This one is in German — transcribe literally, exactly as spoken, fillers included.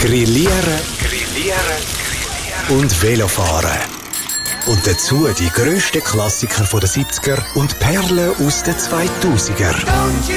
Grillieren, Grillieren, Grillieren und Velofahren. Und dazu die grössten Klassiker der siebziger und Perlen aus den zweitausender.